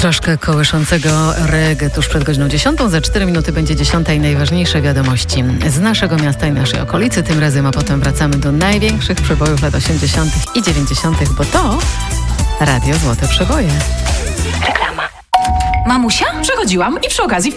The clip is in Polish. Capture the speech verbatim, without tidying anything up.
Troszkę kołyszącego reggae tuż przed godziną dziesiątą. Za cztery minuty będzie dziesiąta i najważniejsze wiadomości z naszego miasta i naszej okolicy. Tym razem, a potem wracamy do największych przebojów lat osiemdziesiątych i dziewięćdziesiątych, bo to Radio Złote Przeboje. Reklama. Mamusia? Przechodziłam i przy okazji